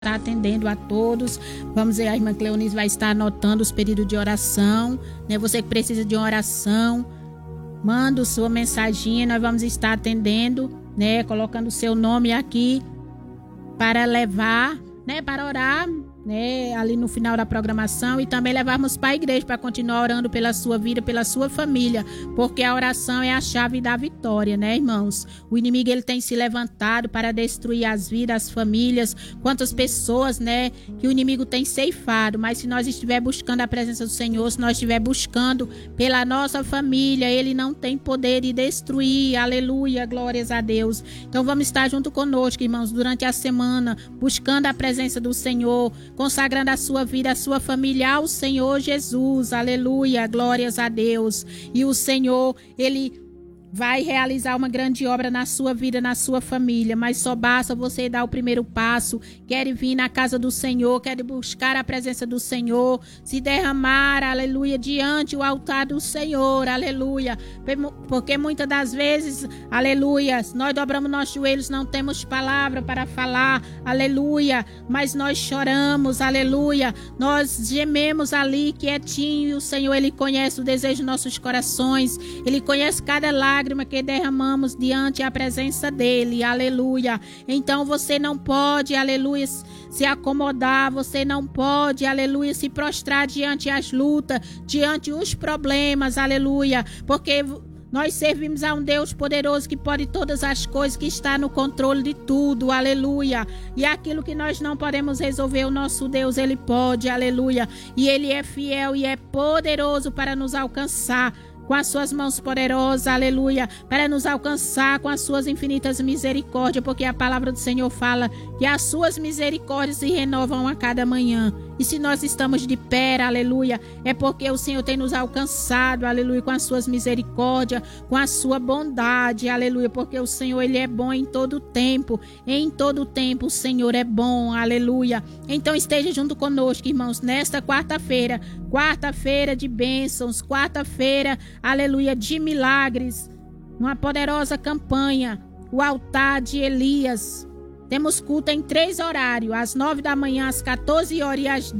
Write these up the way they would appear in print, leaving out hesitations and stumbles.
Está atendendo a todos. Vamos ver, a irmã Cleonice vai estar anotando os pedidos de oração, né? Você que precisa de uma oração, manda sua mensaginha, nós vamos estar atendendo, né? Colocando o seu nome aqui para levar, né? Para orar, né? Ali no final da programação, e também levarmos para a igreja para continuar orando pela sua vida, pela sua família, porque a oração é a chave da vitória, né, irmãos? O inimigo, ele tem se levantado para destruir as vidas, as famílias, quantas pessoas, né, que o inimigo tem ceifado, mas se nós estiver buscando a presença do Senhor, se nós estiver buscando pela nossa família, ele não tem poder de destruir, aleluia, glórias a Deus. Então vamos estar junto conosco, irmãos, durante a semana, buscando a presença do Senhor, consagrando a sua vida, a sua família ao Senhor Jesus, aleluia, glórias a Deus. E o Senhor, ele vai realizar uma grande obra na sua vida, na sua família, mas só basta você dar o primeiro passo, quer vir na casa do Senhor, quer buscar a presença do Senhor, se derramar, aleluia, diante o altar do Senhor, aleluia, porque muitas das vezes, aleluia, nós dobramos nossos joelhos, não temos palavra para falar, aleluia, mas nós choramos, aleluia, nós gememos ali quietinho, e o Senhor, ele conhece o desejo dos nossos corações, ele conhece cada lágrima que derramamos diante a presença dele, aleluia. Então você não pode, aleluia, se acomodar, você não pode, aleluia, se prostrar diante as lutas, diante os problemas, aleluia, porque nós servimos a um Deus poderoso que pode todas as coisas, que está no controle de tudo, aleluia. E aquilo que nós não podemos resolver, o nosso Deus, ele pode, aleluia. E ele é fiel e é poderoso para nos alcançar com as suas mãos poderosas, aleluia, para nos alcançar com as suas infinitas misericórdias, porque a palavra do Senhor fala que as suas misericórdias se renovam a cada manhã. E se nós estamos de pé, aleluia, é porque o Senhor tem nos alcançado, aleluia, com as suas misericórdias, com a sua bondade, aleluia, porque o Senhor, ele é bom em todo tempo o Senhor é bom, aleluia. Então esteja junto conosco, irmãos, nesta quarta-feira de bênçãos, quarta-feira, aleluia, de milagres, uma poderosa campanha, o altar de Elias. Temos culto em 3 horários, às 9 da manhã, às 14 horas e às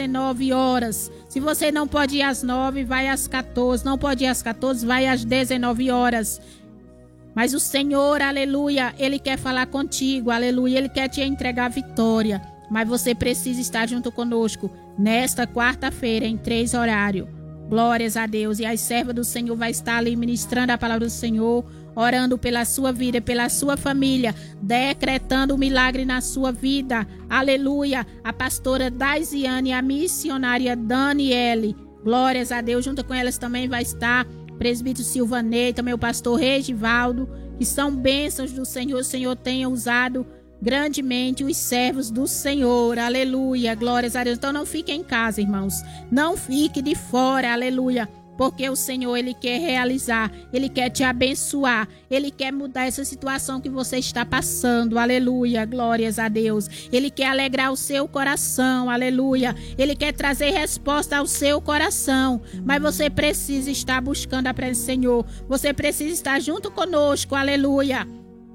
19 horas. Se você não pode ir às 9, vai às 14. Não pode ir às 14, vai às 19 horas. Mas o Senhor, aleluia, ele quer falar contigo, aleluia, ele quer te entregar a vitória. Mas você precisa estar junto conosco nesta quarta-feira, em 3 horários. Glórias a Deus. E as servas do Senhor vai estar ali ministrando a palavra do Senhor, orando pela sua vida, pela sua família, decretando um milagre na sua vida. Aleluia. A pastora Daisiane e a missionária Daniele. Glórias a Deus. Junto com elas também vai estar o presbítero Silvanei, também o pastor Regivaldo, que são bênçãos do Senhor. O Senhor tem usado grandemente os servos do Senhor, aleluia, glórias a Deus. Então não fique em casa, irmãos, não fique de fora, aleluia, porque o Senhor, ele quer realizar, ele quer te abençoar, ele quer mudar essa situação que você está passando, aleluia, glórias a Deus. Ele quer alegrar o seu coração, aleluia, ele quer trazer resposta ao seu coração, mas você precisa estar buscando a presença do Senhor, você precisa estar junto conosco, aleluia.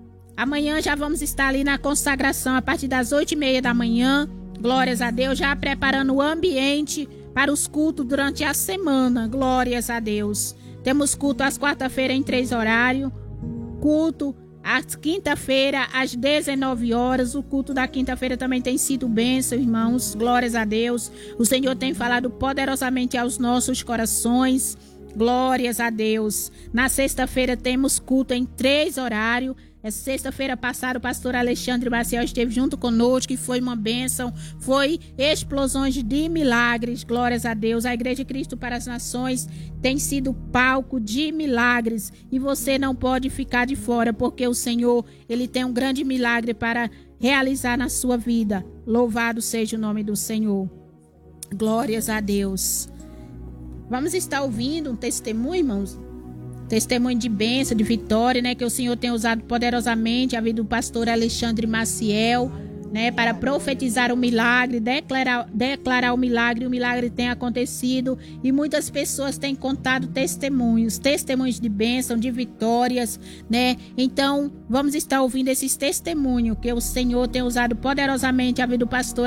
Amanhã já vamos estar ali na consagração a partir das 8h30 da manhã. Glórias a Deus, já preparando o ambiente para os cultos durante a semana. Glórias a Deus. Temos culto às quarta-feira em 3 horários. Culto às quinta-feira às 19 horas. O culto da quinta-feira também tem sido bênção, irmãos. Glórias a Deus. O Senhor tem falado poderosamente aos nossos corações. Glórias a Deus. Na sexta-feira temos culto em 3 horários. Essa sexta-feira passada o pastor Alexandre Maciel esteve junto conosco e foi uma bênção, foi explosões de milagres, glórias a Deus. A Igreja de Cristo para as Nações tem sido palco de milagres e você não pode ficar de fora, porque o Senhor, ele tem um grande milagre para realizar na sua vida. Louvado seja o nome do Senhor. Glórias a Deus. Vamos estar ouvindo um testemunho, irmãos? Testemunho de bênção, de vitória, né? Que o Senhor tem usado poderosamente a vida do pastor Alexandre Maciel. né, para profetizar o milagre, declarar o milagre tem acontecido e muitas pessoas têm contado testemunhos de bênção, de vitórias, né? Então, vamos estar ouvindo esses testemunhos que o Senhor tem usado poderosamente a vida do pastor